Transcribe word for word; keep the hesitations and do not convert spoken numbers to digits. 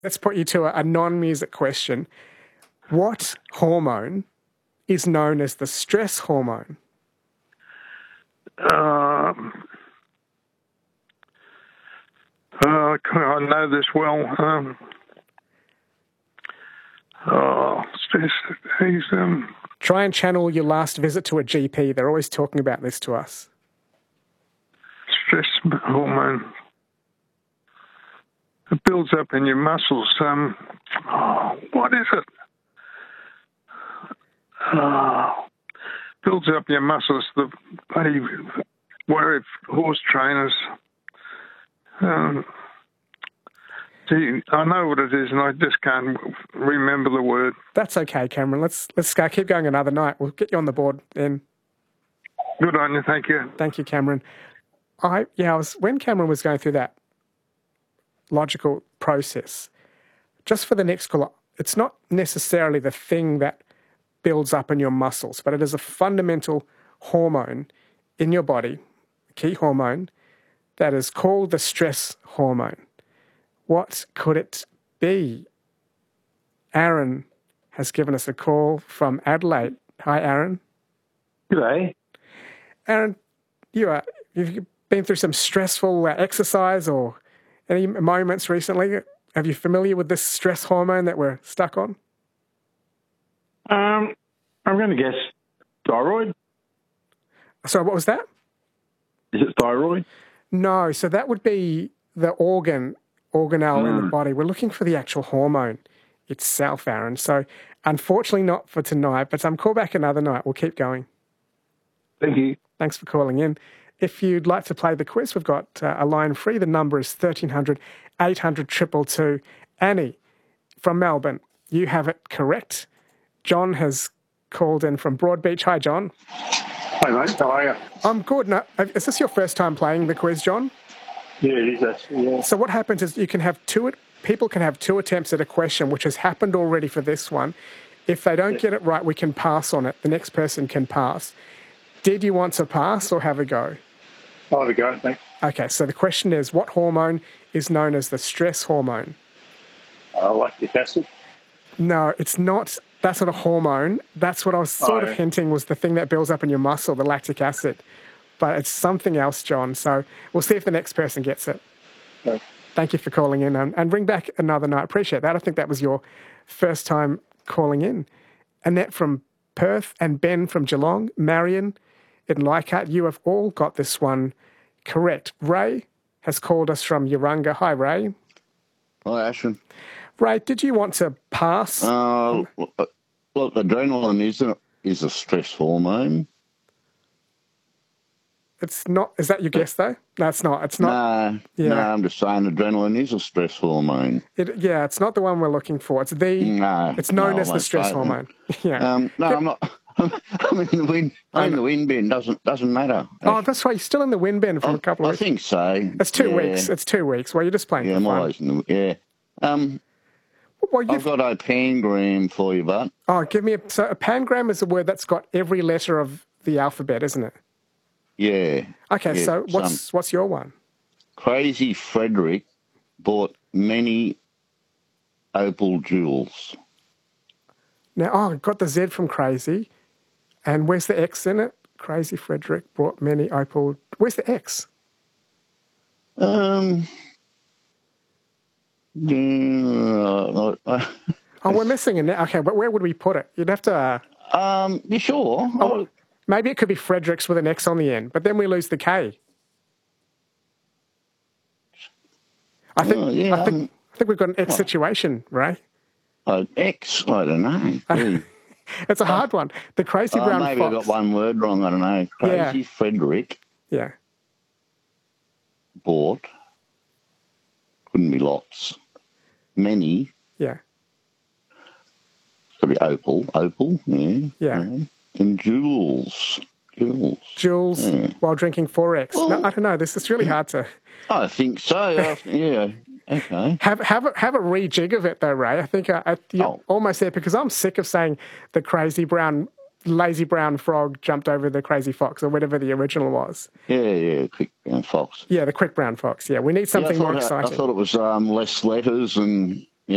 Let's put you to a, a non-music question. What hormone is known as the stress hormone? Um, uh, I know this well. Um, oh, stress. He's um. Try and channel your last visit to a G P. They're always talking about this to us. Stress hormone. It builds up in your muscles. Um, oh, what is it? Oh, builds up your muscles. The bloody worry horse trainers. Um, gee, I know what it is, and I just can't remember the word. That's okay, Cameron. Let's let's uh, keep going another night. We'll get you on the board then. Good on you, thank you. Thank you, Cameron. I yeah, I was when Cameron was going through that logical process. Just for the next call, it's not necessarily the thing that builds up in your muscles, but it is a fundamental hormone in your body, a key hormone, that is called the stress hormone. What could it be? Aaron has given us a call from Adelaide. Hi, Aaron. G'day. Aaron, you are, you've been through some stressful uh, exercise or any moments recently? Are you familiar with this stress hormone that we're stuck on? Um, I'm going to guess thyroid. Sorry, what was that? Is it thyroid? No, so that would be the organ, organelle mm. in the body. We're looking for the actual hormone itself, Aaron. So unfortunately not for tonight, but um, call back another night. We'll keep going. Thank you. Thanks for calling in. If you'd like to play the quiz, we've got uh, a line free. The number is thirteen hundred, eight hundred, two two two. Annie from Melbourne, you have it correct. John has called in from Broadbeach. Hi, John. Hi, mate. How are you? I'm good. Now, is this your first time playing the quiz, John? Yeah, it is, actually, yeah. So what happens is you can have two, people can have two attempts at a question, which has happened already for this one. If they don't yeah. get it right, we can pass on it. The next person can pass. Did you want to pass or have a go? I'll have a go, thanks. Okay, so the question is, what hormone is known as the stress hormone? Uh, lactic acid? No, it's not. That's not a hormone. That's what I was sort oh, yeah. of hinting was the thing that builds up in your muscle, the lactic acid. But it's something else, John. So we'll see if the next person gets it. Okay. Thank you for calling in. And, and ring back another night. Appreciate that. I think that was your first time calling in. Annette from Perth and Ben from Geelong, Marion in Leichhardt, you have all got this one correct. Ray has called us from Urunga. Hi, Ray. Hi, Ashton. Ray, did you want to pass? Uh, look, adrenaline is a, is a stress hormone. It's not. Is that your guess, though? No, it's not. It's not. No, yeah. no, I'm just saying adrenaline is a stress hormone. It, yeah, it's not the one we're looking for. It's the. No, it's known no, as the stress hormone. yeah. Um, no, I'm not. I'm in the wind. I'm in the wind bin. Doesn't doesn't matter. Oh, that's why you're still in the wind bin from I, a couple of I weeks. I think so. It's two yeah. weeks. It's two weeks. Well, you're just playing yeah, for fun. I'm always in the, yeah. Um, well, I've got a pangram for you, bud. Oh, give me a... So a pangram is a word that's got every letter of the alphabet, isn't it? Yeah. Okay, yeah, so what's some, what's your one? Crazy Frederick bought many opal jewels. Now, oh, got the Z from Crazy. And where's the X in it? Crazy Frederick bought many opal... Where's the X? Um... Yeah, oh, we're missing it now. Okay, but where would we put it? You'd have to... Uh, um, you sure? Oh, maybe it could be Fredericks with an X on the end, but then we lose the K. I think, oh, yeah, I, think um, I think we've got an X what? situation, Ray. Uh, X? I don't know. It's a hard one. The Crazy oh, Brown maybe Fox. Maybe I got one word wrong. I don't know. Crazy yeah. Frederick. Yeah. Bought. Couldn't be lots. Many. Yeah. Could be opal. Opal, yeah. Yeah. yeah. And jewels. Jewels. Jewels yeah. while drinking four X. Well, no, I don't know. This is really hard to... I think so. yeah. Okay. Have have a, have a rejig of it though, Ray. I think I, I, you're oh. almost there because I'm sick of saying the crazy brown, lazy brown frog jumped over the crazy fox or whatever the original was. Yeah, yeah, quick brown fox. Yeah, the quick brown fox. Yeah, we need something yeah, more it, exciting. I thought it was um, less letters and